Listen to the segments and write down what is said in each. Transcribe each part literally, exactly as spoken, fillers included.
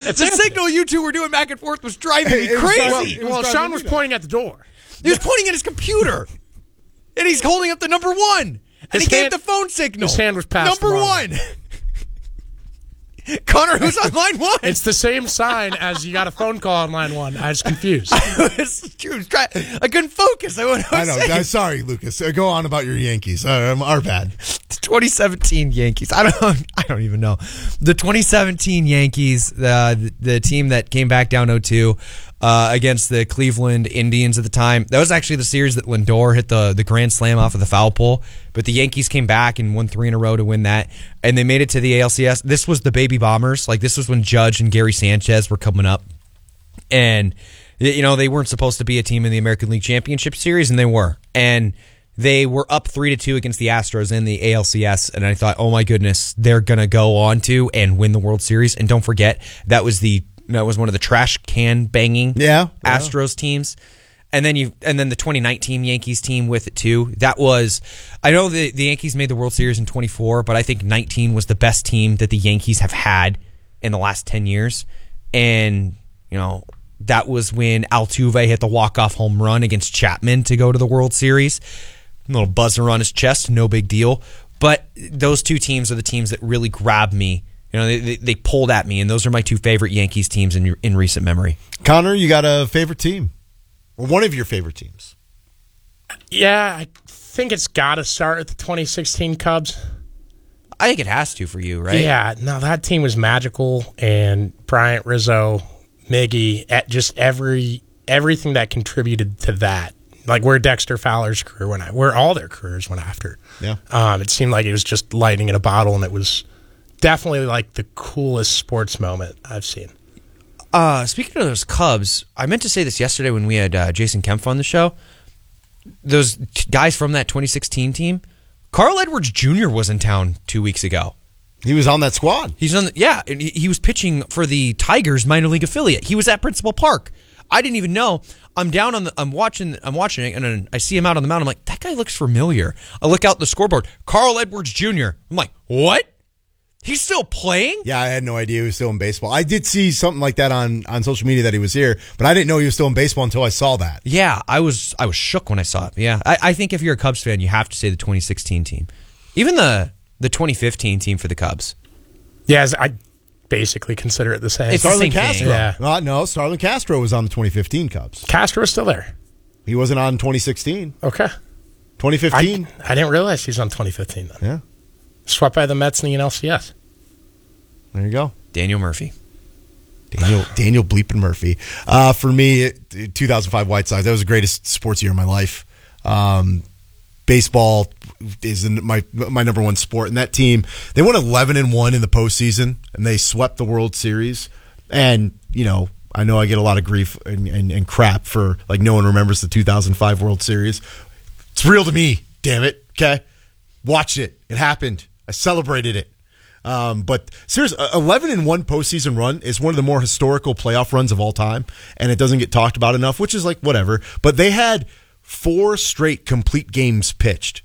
the signal you two were doing back and forth was driving me crazy. Well, well Sean was pointing at the door. He was pointing at his computer. And he's holding up the number one. And His he hand- gave the phone signal. his hand was past Number the wrong one. Connor, who's on line one? It's the same sign as you got a phone call on line one. I was confused. I, was, I couldn't focus. I, was I know. I'm sorry, Lucas. Uh, go on about your Yankees. Uh, um, our bad. twenty seventeen Yankees. I don't. I don't even know. The twenty seventeen Yankees, uh, the, the team that came back down oh two uh, against the Cleveland Indians at the time. That was actually the series that Lindor hit the the grand slam off of the foul pole. But the Yankees came back and won three in a row to win that, and they made it to the A L C S. This was the Baby Bombers. Like this was when Judge and Gary Sanchez were coming up, and you know they weren't supposed to be a team in the American League Championship Series, and they were. And they were up three to two against the Astros in the A L C S, and I thought, oh my goodness, they're gonna go on to and win the World Series. And don't forget, that was the that was one of the trash can banging yeah, Astros yeah. teams. And then you and then the twenty nineteen Yankees team with it too. That was I know the the Yankees made the World Series in twenty-four, but I think nineteen was the best team that the Yankees have had in the last ten years. And, you know, that was when Altuve hit the walk-off home run against Chapman to go to the World Series. A little buzzer on his chest, no big deal. But those two teams are the teams that really grabbed me. You know, they, they, they pulled at me, and those are my two favorite Yankees teams in in recent memory. Connor, you got a favorite team? Or one of your favorite teams? Yeah, I think it's got to start with the twenty sixteen Cubs. I think it has to for you, right? Yeah, no, that team was magical, and Bryant, Rizzo, Miggy, at just every everything that contributed to that. Like where Dexter Fowler's career went, where all their careers went after. Yeah, um, it seemed like it was just lightning in a bottle, and it was definitely like the coolest sports moment I've seen. Uh, speaking of those Cubs, I meant to say this yesterday when we had uh, Jason Kempf on the show. Those t- guys from that twenty sixteen team, Carl Edwards Junior was in town two weeks ago. He was on that squad. He's on, the, yeah, and he, he was pitching for the Tigers minor league affiliate. He was at Principal Park. I didn't even know. I'm down on the. I'm watching. I'm watching it, and then I see him out on the mound. I'm like, that guy looks familiar. I look out the scoreboard. Carl Edwards Junior I'm like, what? He's still playing? Yeah, I had no idea he was still in baseball. I did see something like that on, on social media that he was here, but I didn't know he was still in baseball until I saw that. Yeah, I was I was shook when I saw it. Yeah, I, I think if you're a Cubs fan, you have to say the twenty sixteen team, even the the twenty fifteen team for the Cubs. Yeah, I basically consider it the same. It's Starlin the same Castro. thing. Yeah. Uh, no, Starlin Castro was on the twenty fifteen Cubs. Castro was still there. He wasn't on twenty sixteen. Okay. twenty fifteen. I, I didn't realize he's on twenty fifteen then. Yeah. Swept by the Mets in the N L C S. There you go. Daniel Murphy. Daniel Daniel Bleepin Murphy. Uh, for me, it, two thousand five White Sox, that was the greatest sports year of my life. Um, baseball is my my number one sport, and that team, they won eleven and one in the postseason, and they swept the World Series. And, you know, I know I get a lot of grief and, and, and crap for, like, no one remembers the two thousand five World Series. It's real to me, damn it, okay? Watched it. It happened. I celebrated it. Um, but seriously, eleven and one postseason run is one of the more historical playoff runs of all time, and it doesn't get talked about enough, which is like whatever. But they had four straight complete games pitched.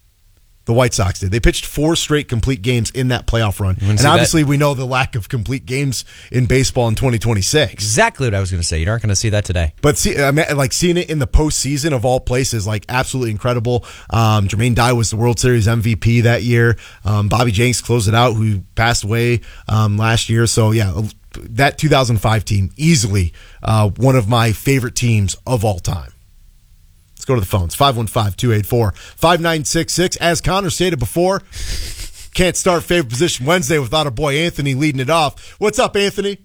The White Sox did. They pitched four straight complete games in that playoff run. And obviously that. We know the lack of complete games in baseball in twenty twenty-six. Exactly what I was going to say. You aren't going to see that today. But see, I mean, like seeing it in the postseason of all places, like absolutely incredible. Um, Jermaine Dye was the World Series M V P that year. Um, Bobby Jenks closed it out, who passed away um, last year. So yeah, that two thousand five team, easily uh, one of my favorite teams of all time. Let's go to the phones. five one five, two eight four, five nine six six. As Connor stated before, can't start Favorite Position Wednesday without our boy Anthony leading it off. What's up, Anthony?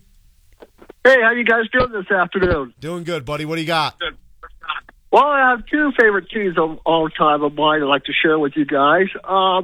Hey, how you guys doing this afternoon? Doing good, buddy. What do you got? Good. Well, I have two favorite teams of all time of mine I'd like to share with you guys. Um,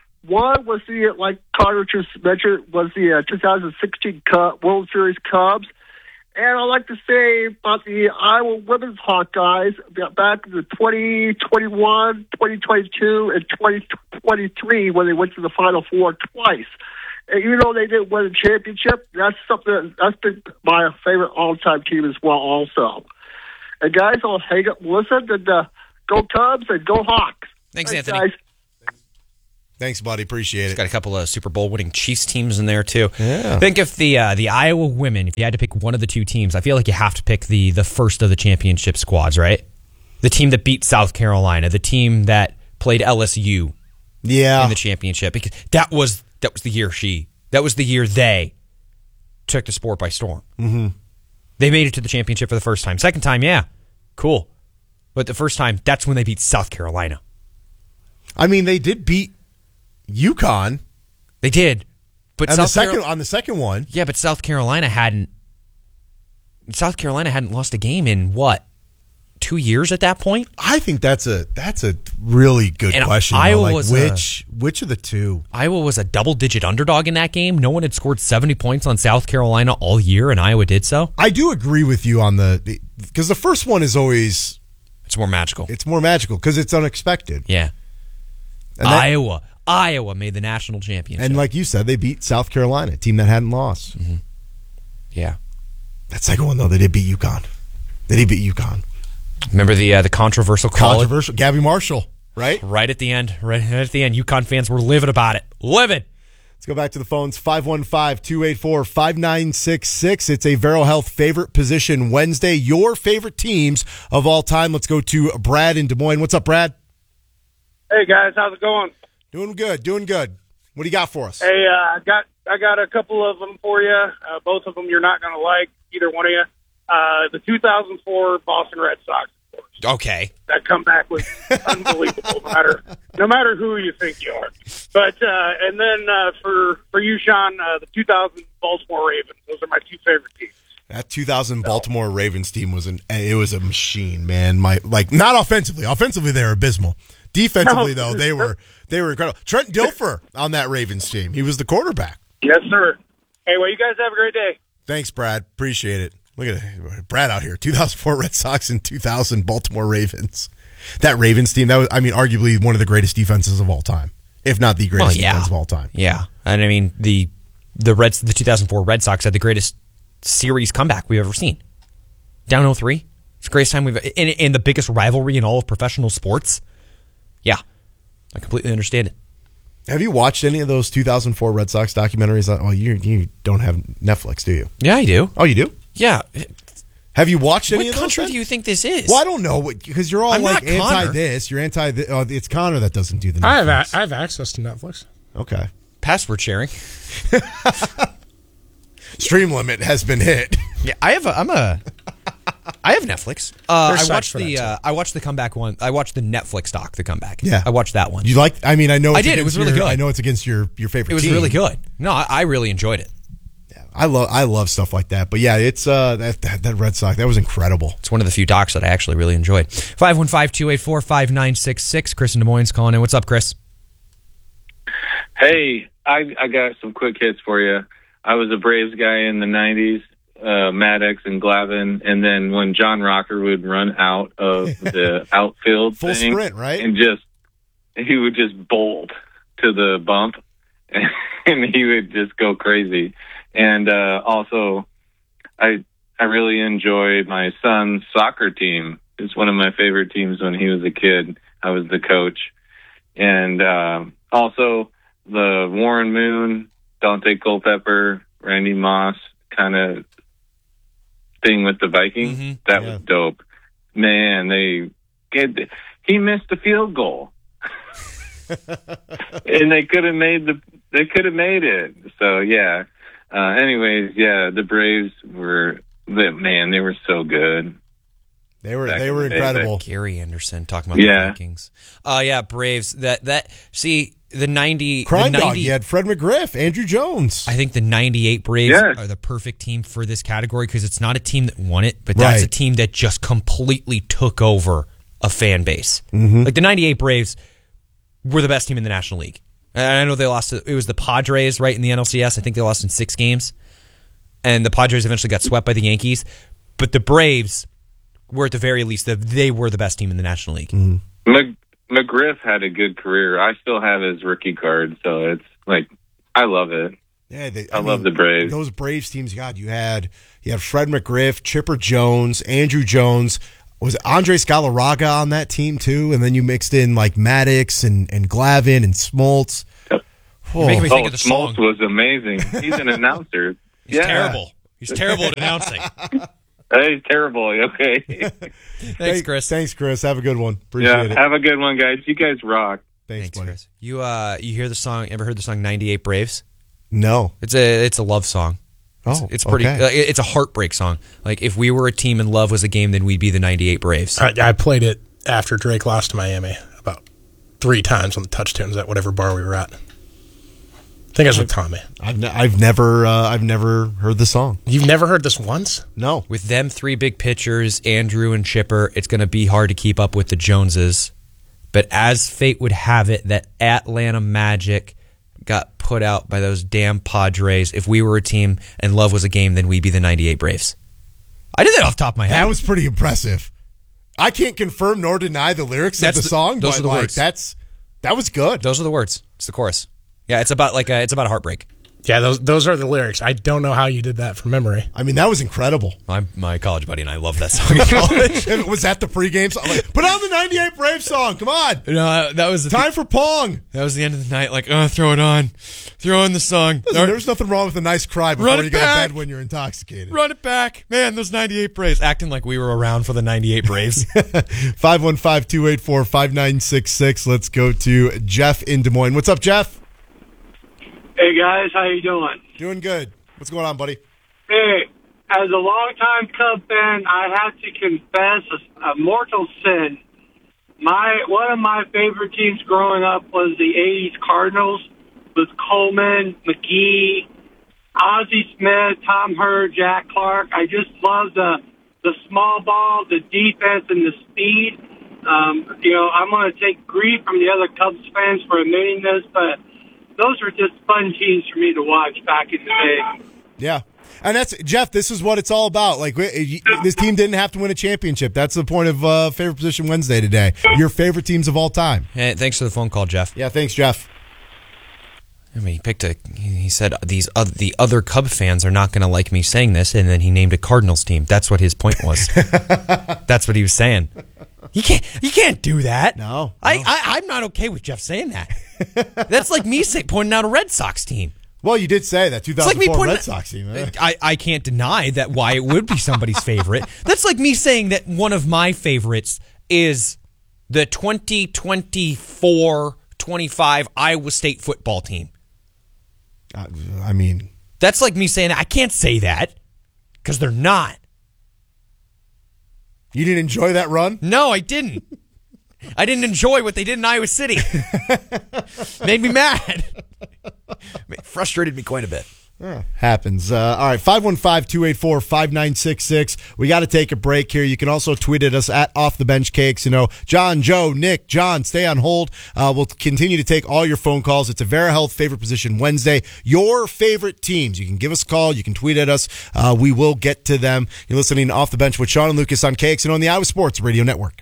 one was the, like Connor just mentioned, was the uh, two thousand sixteen Cub, World Series Cubs. And I'd like to say about the Iowa women's Hawkeyes back in the twenty twenty-one, twenty twenty-two, and twenty twenty-three when they went to the Final Four twice. And even though they didn't win a championship, that's something that's been my favorite all-time team as well also. And guys, I'll hang up and listen, and uh, go Cubs and go Hawks. Thanks, Thanks Anthony. Guys. Thanks, buddy. Appreciate it. Got a couple of Super Bowl winning Chiefs teams in there too. Yeah. Think if the uh, the Iowa women, if you had to pick one of the two teams, I feel like you have to pick the the first of the championship squads, right? The team that beat South Carolina, the team that played L S U Yeah. in the championship, because that was that was the year she that was the year they took the sport by storm. Mm-hmm. They made it to the championship for the first time. Second time, yeah, cool, but the first time, that's when they beat South Carolina. I mean, they did beat UConn. They did, but And South the second Carol- on the second one. yeah, but South Carolina hadn't. South Carolina hadn't lost a game in what, two years at that point? I think that's a that's a really good And question. though. Iowa like was which which of the two? Iowa was a double-digit underdog in that game. No one had scored seventy points on South Carolina all year, and Iowa did so. I do agree with you on the because the first one is always It's more magical. it's more magical because it's unexpected. Yeah, And that- Iowa. Iowa made the national championship. And like you said, they beat South Carolina, a team that hadn't lost. Mm-hmm. yeah. That second one though, they did beat UConn. They did beat UConn. Remember the uh, the controversial call? Controversial. Gabby Marshall, right? Right at the end. Right at the end. UConn fans were livid about it. Livid. Let's go back to the phones. five one five, two eight four, five nine six six. It's a Vero Health Favorite Position Wednesday. Your favorite teams of all time. Let's go to Brad in Des Moines. What's up, Brad? Hey guys, how's it going? Doing good, doing good. What do you got for us? Hey, uh, I got I got a couple of them for you. Uh, both of them you're not going to like, either one of you. Uh, the two thousand four Boston Red Sox, of course. Okay. That comeback was unbelievable, no matter no matter who you think you are. But uh, and then uh, for for you, Sean, uh, the two thousand Baltimore Ravens. Those are my two favorite teams. That two thousand Baltimore Ravens team was an it was a machine, man. My like not offensively. Offensively they were abysmal. Defensively No. though, they were they were incredible. Trent Dilfer on that Ravens team. He was the quarterback. Yes, sir. Hey, well, you guys have a great day. Thanks, Brad. Appreciate it. Look at it. Brad out here. two thousand four Red Sox and two thousand Baltimore Ravens. That Ravens team, that was I mean arguably one of the greatest defenses of all time, if not the greatest Well, yeah. defense of all time. Yeah. And I mean, the the Reds, the two thousand four Red Sox had the greatest series comeback we've ever seen. Down oh three. It's the greatest time we've in, in the biggest rivalry in all of professional sports. Yeah. I completely understand it. Have you watched any of those two thousand four Red Sox documentaries? Oh, you you don't have Netflix, do you? Yeah, I do. Oh, you do? Yeah. Have you watched any What of those? country then? do you think this is? Well, I don't know because you're all I'm like not Connor. anti this. You're anti. This. Oh, it's Connor that doesn't do the. I have Netflix. a, I have access to Netflix. Okay. Password sharing. Stream limit has been hit. Yeah, I have. A, I'm a. I have Netflix. Uh, There's I sites watched for that, the. too. Uh, I watched the comeback one. I watched the Netflix doc, The Comeback. Yeah. I watched that one. You like? I mean, I know. I It's did. It against was really your- good. I know it's against your your favorite. It was team. really good. No, I, I really enjoyed it. Yeah, I love I love stuff like that. But yeah, it's uh that that, that Red Sox that was incredible. It's one of the few docs that I actually really enjoyed. five one five, two eight four, five nine six six. Chris in Des Moines calling in. What's up, Chris? Hey, I I got some quick hits for you. I was a Braves guy in the nineties, uh, Maddox and Glavine, and then when John Rocker would run out of the outfield Full thing sprint, right? and just he would just bolt to the bump, and he would just go crazy. And uh, also, I I really enjoyed my son's soccer team. It's one of my favorite teams when he was a kid. I was the coach, and uh, also the Warren Moon, Dante Culpepper, Randy Moss kind of thing with the Vikings. Mm-hmm. That Yeah. was dope. Man, they get, he missed a field goal, and they could have made the they could have made it. So yeah. Uh, anyways, yeah, the Braves were the man. They were so good. They were Back they in were the day, incredible. Gary Anderson talking about Yeah. the Vikings. Uh, yeah, Braves. That that see the ninety. Crime the Dog. ninety You had Fred McGriff, Andrew Jones. I think the ninety-eight Braves Yeah. are the perfect team for this category because it's not a team that won it, but that's Right. a team that just completely took over a fan base. Mm-hmm. Like the ninety-eight Braves were the best team in the National League. And I know they lost. To, it was the Padres, right, in the N L C S. I think they lost in six games. And the Padres eventually got swept by the Yankees. But the Braves were, at the very least, the, they were the best team in the National League. Mm-hmm. Mc, McGriff had a good career. I still have his rookie card, so it's like I love it. Yeah, they, I love the Braves. Those Braves teams, God, you had you had Fred McGriff, Chipper Jones, Andrew Jones. was it Andres Galarraga on that team too? And then you mixed in like Maddox and, and Glavin and Smoltz. Yep. You're making me think Oh, of the song. Smoltz was amazing. He's an announcer. He's yeah. terrible. He's terrible at announcing. Hey, he's terrible. Okay. Thanks, Hey, Chris. Thanks, Chris. Have a good one. Appreciate yeah. it. Have a good one, guys. You guys rock. Thanks, Thanks, buddy. Chris. You uh, you hear the song? Ever heard the song "ninety-eight Braves"? No. It's a it's a love song. It's, Oh, it's pretty. okay. Uh, it's a heartbreak song. Like if we were a team and love was a game, then we'd be the ninety-eight Braves. I, I played it after Drake lost to Miami about three times on the touchtunes at whatever bar we were at. I think I was with Tommy. I've ne- I've never uh, I've never heard the song. You've never heard this once? No. With them three big pitchers, Andrew and Chipper, it's going to be hard to keep up with the Joneses. But as fate would have it, that Atlanta Magic got put out by those damn Padres. If we were a team and love was a game, then we'd be the ninety-eight Braves. I did that off the top of my head. That was pretty impressive. I can't confirm nor deny the lyrics That's of the, the- song, those but are the like words. that's that was good. Those are the words. It's the chorus. Yeah, it's about like a, it's about a heartbreak. Yeah, those those are the lyrics. I don't know how you did that from memory. I mean, that was incredible. My my college buddy and I love that song in college. And was that the pregame song? Like, put on the ninety-eight Brave song. Come on. No, that was the Time for Pong. that was the end of the night. Like, oh, throw it on, throw in the song. Listen, there's nothing wrong with a nice cry before Run it you go to back. bed when you're intoxicated. Run it back, man. Those ninety-eight Braves, acting like we were around for the ninety-eight Braves. five one five, two eight four, five nine six six. Let's go to Jeff in Des Moines. What's up, Jeff? Hey guys, how you doing? Doing good. What's going on, buddy? Hey, as a longtime Cub fan, I have to confess a, a mortal sin. My one of my favorite teams growing up was the eighties Cardinals with Coleman, McGee, Ozzie Smith, Tom Hurd, Jack Clark. I just love the the small ball, the defense, and the speed. Um, you know, I'm going to take grief from the other Cubs fans for admitting this, but those were just fun teams for me to watch back in the day. Yeah. And that's, Jeff, this is what it's all about. Like, we- this team didn't have to win a championship. That's the point of uh, Favorite Position Wednesday today. Your favorite teams of all time. Hey, thanks for the phone call, Jeff. Yeah, thanks, Jeff. I mean, he picked a. He said these uh, the other Cub fans are not going to like me saying this, and then he named a Cardinals team. That's what his point was. That's what he was saying. You can't. You can't do that. No, I, no. I. I'm not okay with Jeff saying that. That's like me say, pointing out a Red Sox team. Well, you did say that two It's like thousand me four pointing. Red Sox team. eh? I, I can't deny that why it would be somebody's favorite. That's like me saying that one of my favorites is the twenty twenty-four twenty-five Iowa State football team. Uh, I mean, That's like me saying I can't say that because they're not. you didn't enjoy that run? No, I didn't. I didn't enjoy what they did in Iowa City. Made me mad. Frustrated me quite a bit. Yeah, happens. Uh, all right, five one five, two eight four, five nine six six. We got to take a break here. You can also tweet at us at Off the Bench Cakes. You know, John, Joe, Nick, John, stay on hold. Uh, we'll continue to take all your phone calls. It's a VeraHealth Favorite Position Wednesday. Your favorite teams. You can give us a call. You can tweet at us. Uh, we will get to them. You're listening to Off the Bench with Sean and Lucas on K X and on the Iowa Sports Radio Network.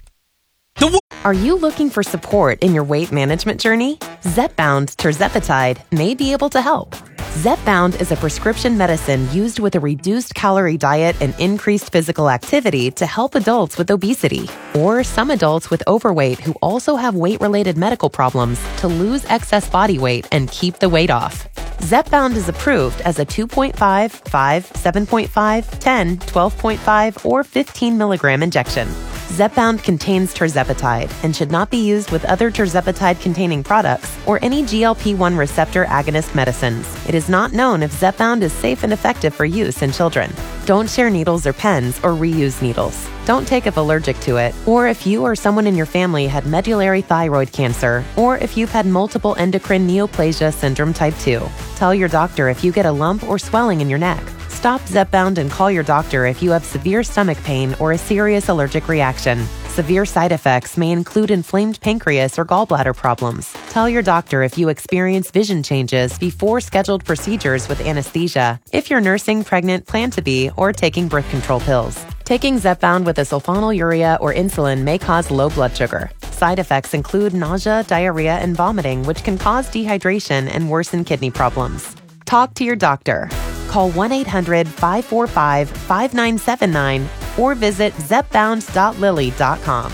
Are you looking for support in your weight management journey? Zepbound tirzepatide may be able to help. Zepbound is a prescription medicine used with a reduced calorie diet and increased physical activity to help adults with obesity or some adults with overweight who also have weight-related medical problems to lose excess body weight and keep the weight off. Zepbound is approved as a two point five, five, seven point five, ten, twelve point five, or fifteen milligram injection. Zepbound contains tirzepatide and should not be used with other tirzepatide-containing products or any G L P one receptor agonist medicines. It is not known if Zepbound is safe and effective for use in children. Don't share needles or pens or reuse needles. Don't take if allergic to it, or if you or someone in your family had medullary thyroid cancer, or if you've had multiple endocrine neoplasia syndrome type two. Tell your doctor if you get a lump or swelling in your neck. Stop Zepbound and call your doctor if you have severe stomach pain or a serious allergic reaction. Severe side effects may include inflamed pancreas or gallbladder problems. Tell your doctor if you experience vision changes before scheduled procedures with anesthesia, if you're nursing, pregnant, plan to be, or taking birth control pills. Taking Zepbound with a sulfonylurea or insulin may cause low blood sugar. Side effects include nausea, diarrhea, and vomiting, which can cause dehydration and worsen kidney problems. Talk to your doctor. Call one eight hundred, five four five, five nine seven nine or visit zep bound dot lily dot com.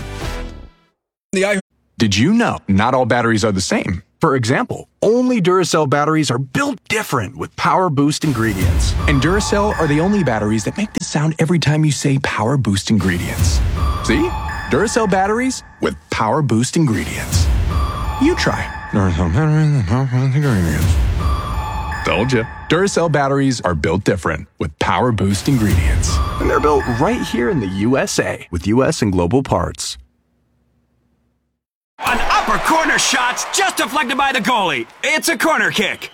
Did you know not all batteries are the same? For example, only Duracell batteries are built different with Power Boost ingredients. And Duracell are the only batteries that make this sound every time you say Power Boost ingredients. See? Duracell batteries with Power Boost ingredients. You try. Duracell batteries with Power Boost ingredients. Told you. Duracell batteries are built different with Power Boost ingredients. And they're built right here in the U S A with U S and global parts. An upper corner shot's just deflected by the goalie. It's a corner kick.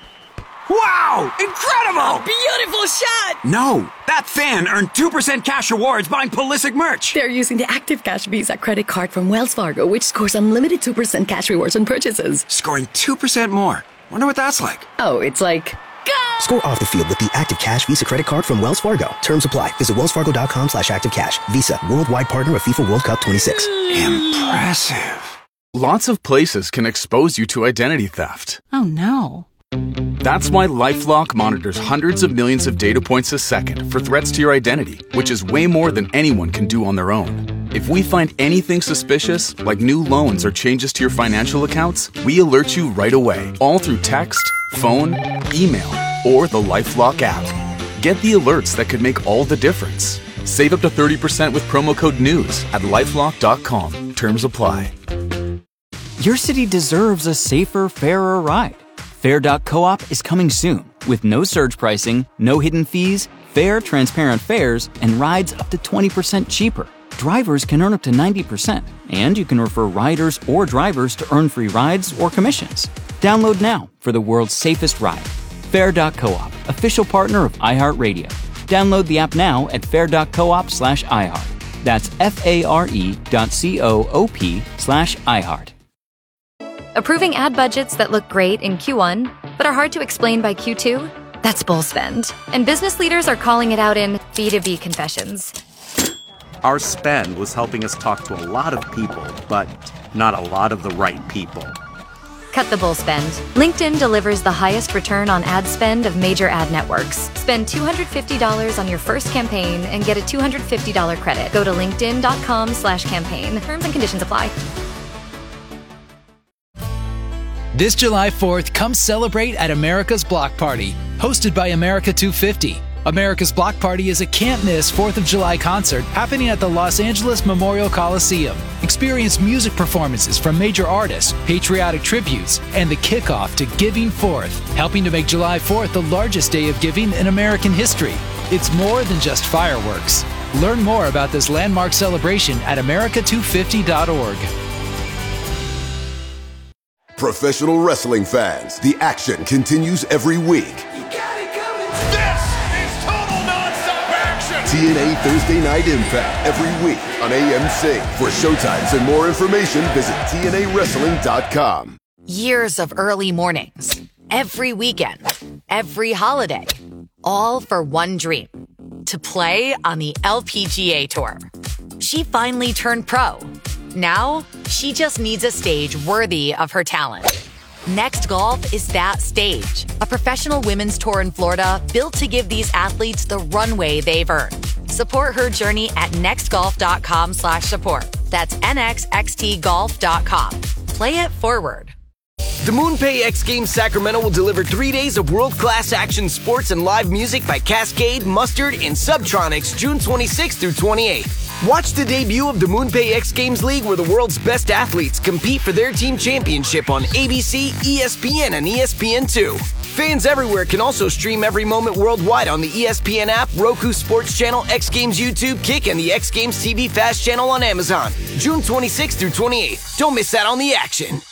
Wow! Incredible! Beautiful shot! No, that fan earned two percent cash rewards buying Pulisic merch. They're using the Active Cash Visa credit card from Wells Fargo, which scores unlimited two percent cash rewards on purchases. Scoring two percent more. Wonder what that's like. Oh, it's like... Go! Score off the field with the Active Cash Visa credit card from Wells Fargo. Terms apply. Visit wellsfargo.com slash activecash. Visa, worldwide partner of FIFA World Cup twenty-six. Impressive. Lots of places can expose you to identity theft. Oh, no. That's why LifeLock monitors hundreds of millions of data points a second for threats to your identity, which is way more than anyone can do on their own. If we find anything suspicious, like new loans or changes to your financial accounts, we alert you right away, all through text, phone, email, or the LifeLock app. Get the alerts that could make all the difference. Save up to thirty percent with promo code NEWS at lifelock dot com. Terms apply. Your city deserves a safer, fairer ride. Fair dot coop is coming soon with no surge pricing, no hidden fees, fair, transparent fares, and rides up to twenty percent cheaper. Drivers can earn up to ninety percent, and you can refer riders or drivers to earn free rides or commissions. Download now for the world's safest ride. Fair dot coop, official partner of iHeartRadio. Download the app now at fair dot coop slash iHeart. That's F-A-R-E dot C-O-O-P slash iHeart. Approving ad budgets that look great in Q one, but are hard to explain by Q two? That's bull spend. And business leaders are calling it out in B two B confessions. Our spend was helping us talk to a lot of people, but not a lot of the right people. Cut the bull spend. LinkedIn delivers the highest return on ad spend of major ad networks. Spend two hundred fifty dollars on your first campaign and get a two hundred fifty dollars credit. Go to linkedin.com slash campaign. Terms and conditions apply. This July fourth, come celebrate at America's Block Party, hosted by America two fifty. America's Block Party is a can't-miss fourth of July concert happening at the Los Angeles Memorial Coliseum. Experience music performances from major artists, patriotic tributes, and the kickoff to Giving Fourth, helping to make July fourth the largest day of giving in American history. It's more than just fireworks. Learn more about this landmark celebration at america two fifty dot org. Professional wrestling fans, the action continues every week. You got it coming. This is total nonstop action. T N A Thursday Night Impact every week on A M C. For showtimes and more information, visit T N A wrestling dot com. Years of early mornings, every weekend, every holiday, all for one dream, to play on the L P G A Tour. She finally turned pro. Now, she just needs a stage worthy of her talent. Next Golf is that stage. A professional women's tour in Florida built to give these athletes the runway they've earned. Support her journey at nextgolf.com slash support. That's nxxt golf dot com. Play it forward. The MoonPay X Games Sacramento will deliver three days of world-class action sports and live music by Cascade, Mustard, and Subtronics June twenty-sixth through twenty-eighth. Watch the debut of the MoonPay X Games League, where the world's best athletes compete for their team championship on A B C, E S P N, and E S P N two. Fans everywhere can also stream every moment worldwide on the E S P N app, Roku Sports Channel, X Games YouTube, Kick, and the X Games T V Fast channel on Amazon. June twenty-sixth through twenty-eighth. Don't miss out on the action.